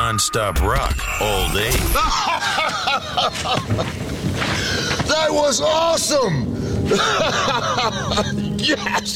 non-stop rock all day. That was awesome! Yes!